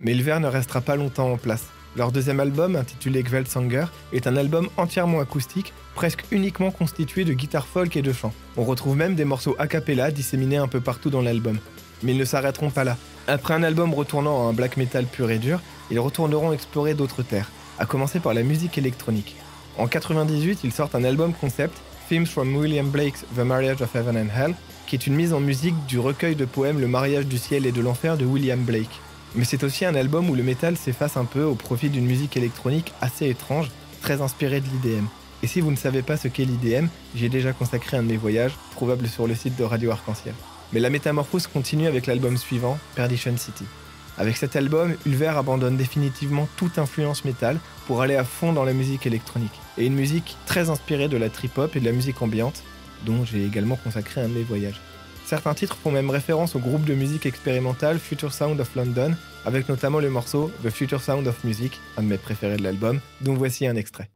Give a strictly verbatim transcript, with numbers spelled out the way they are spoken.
Mais Ulver ne restera pas longtemps en place. Leur deuxième album, intitulé Kveldsanger, est un album entièrement acoustique, presque uniquement constitué de guitares folk et de chants. On retrouve même des morceaux a cappella disséminés un peu partout dans l'album. Mais ils ne s'arrêteront pas là. Après un album retournant à un black metal pur et dur, ils retourneront explorer d'autres terres, à commencer par la musique électronique. En quatre-vingt-dix-huit, ils sortent un album concept, Themes from William Blake's The Marriage of Heaven and Hell, qui est une mise en musique du recueil de poèmes Le mariage du ciel et de l'enfer de William Blake. Mais c'est aussi un album où le métal s'efface un peu au profit d'une musique électronique assez étrange, très inspirée de l'I D M. Et si vous ne savez pas ce qu'est l'I D M, j'ai déjà consacré un de mes voyages, trouvable sur le site de Radio Arc-en-Ciel. Mais la métamorphose continue avec l'album suivant, Perdition City. Avec cet album, Ulver abandonne définitivement toute influence métal pour aller à fond dans la musique électronique. Et une musique très inspirée de la trip-hop et de la musique ambiante, dont j'ai également consacré un de mes voyages. Certains titres font même référence au groupe de musique expérimentale Future Sound of London, avec notamment le morceau The Future Sound of Music, un de mes préférés de l'album, dont voici un extrait.